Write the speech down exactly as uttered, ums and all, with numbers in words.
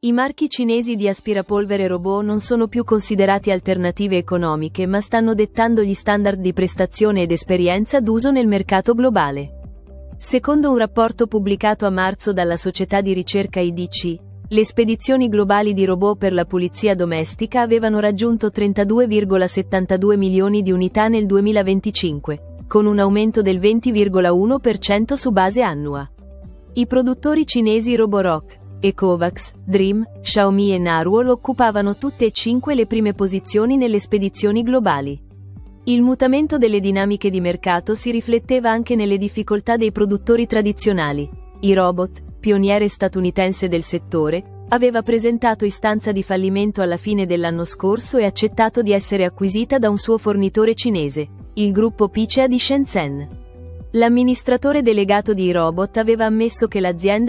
I marchi cinesi di aspirapolvere robot non sono più considerati alternative economiche ma stanno dettando gli standard di prestazione ed esperienza d'uso nel mercato globale. Secondo un rapporto pubblicato a marzo dalla società di ricerca I D C, le spedizioni globali di robot per la pulizia domestica avevano raggiunto trentadue virgola settantadue milioni di unità nel duemilaventicinque, con un aumento del venti virgola uno per cento su base annua. I produttori cinesi Roborock, Ecovacs, Dream, Xiaomi e Narwhal occupavano tutte e cinque le prime posizioni nelle spedizioni globali. Il mutamento delle dinamiche di mercato si rifletteva anche nelle difficoltà dei produttori tradizionali. iRobot, pioniere statunitense del settore, aveva presentato istanza di fallimento alla fine dell'anno scorso e accettato di essere acquisita da un suo fornitore cinese, il gruppo Picea di Shenzhen. L'amministratore delegato di iRobot aveva ammesso che l'azienda